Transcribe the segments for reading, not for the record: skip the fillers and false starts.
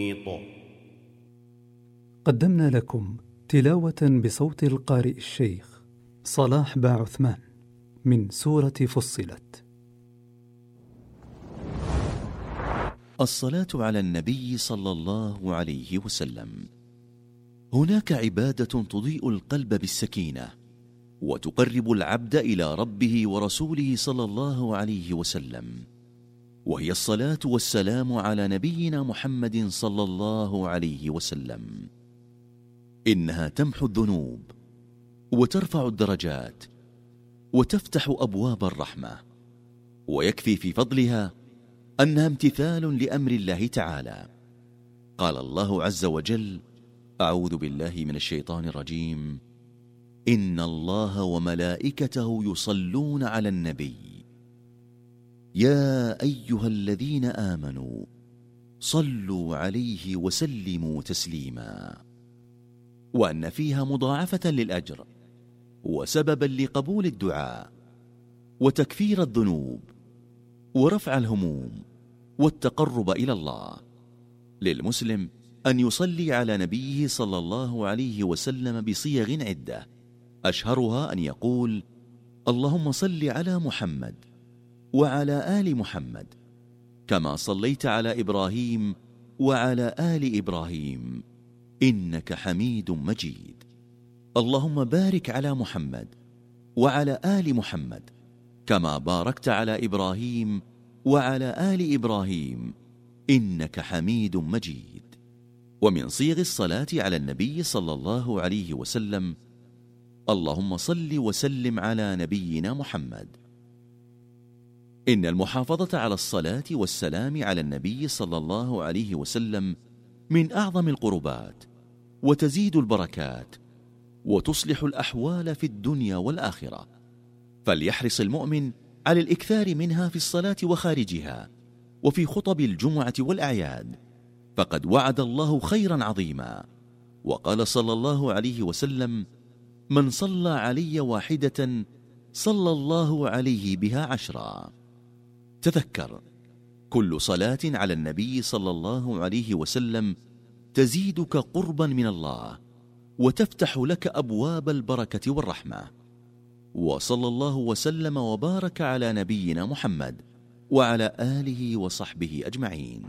قدمنا لكم تلاوة بصوت القارئ الشيخ صلاح باعثمان من سورة فصلت. الصلاة على النبي صلى الله عليه وسلم. هناك عبادة تضيء القلب بالسكينة وتقرب العبد إلى ربه ورسوله صلى الله عليه وسلم، وهي الصلاة والسلام على نبينا محمد صلى الله عليه وسلم. إنها تمحو الذنوب وترفع الدرجات وتفتح أبواب الرحمة، ويكفي في فضلها أنها امتثال لأمر الله تعالى. قال الله عز وجل: أعوذ بالله من الشيطان الرجيم: إن الله وملائكته يصلون على النبي يا أيها الذين آمنوا صلوا عليه وسلموا تسليما. وأن فيها مضاعفة للأجر وسببا لقبول الدعاء وتكفير الذنوب ورفع الهموم والتقرب إلى الله. للمسلم أن يصلي على نبيه صلى الله عليه وسلم بصيغ عدة، أشهرها أن يقول: اللهم صل على محمد وعلى آل محمد كما صليت على إبراهيم وعلى آل إبراهيم إنك حميد مجيد. اللهم بارك على محمد وعلى آل محمد كما باركت على إبراهيم وعلى آل إبراهيم إنك حميد مجيد. ومن صيغ الصلاة على النبي صلى الله عليه وسلم: اللهم صل وسلم على نبينا محمد. إن المحافظة على الصلاة والسلام على النبي صلى الله عليه وسلم من أعظم القربات، وتزيد البركات وتصلح الأحوال في الدنيا والآخرة، فليحرص المؤمن على الإكثار منها في الصلاة وخارجها وفي خطب الجمعة والأعياد، فقد وعد الله خيرا عظيما. وقال صلى الله عليه وسلم: من صلى علي واحدة صلى الله عليه بها 10. تذكر، كل صلاة على النبي صلى الله عليه وسلم تزيدك قربا من الله وتفتح لك أبواب البركة والرحمة. وصلى الله وسلم وبارك على نبينا محمد وعلى آله وصحبه أجمعين.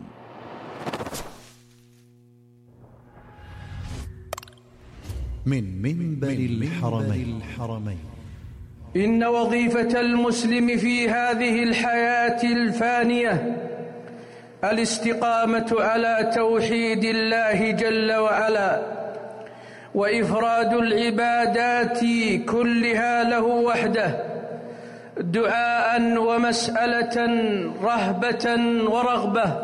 من منبر الحرمين. إن وظيفة المسلم في هذه الحياة الفانية الاستقامة على توحيد الله جل وعلا، وإفراد العبادات كلها له وحده، دعاء ومسألة، رهبة ورغبة،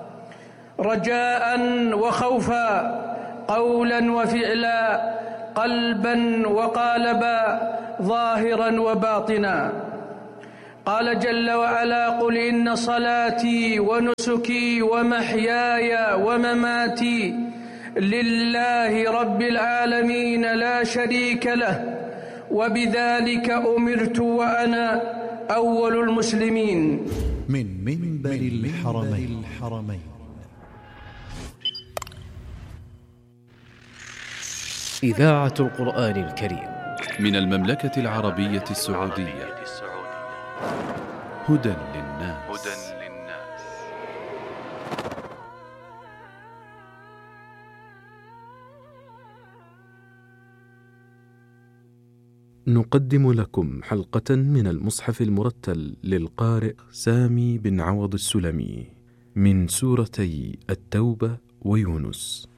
رجاء وخوفا، قولا وفعلا، قلبا وقالبا، ظاهرا وباطنا. قال جل وعلا: قل إن صلاتي ونسكي ومحياي ومماتي لله رب العالمين لا شريك له وبذلك أمرت وأنا أول المسلمين. من منبر الحرمين. إذاعة القرآن الكريم من المملكة العربية السعودية. هدى للناس. نقدم لكم حلقة من المصحف المرتل للقارئ سامي بن عوض السلمي من سورتي التوبة ويونس.